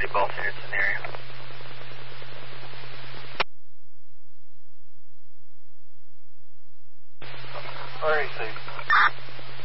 Priority both units in the area. Very safe.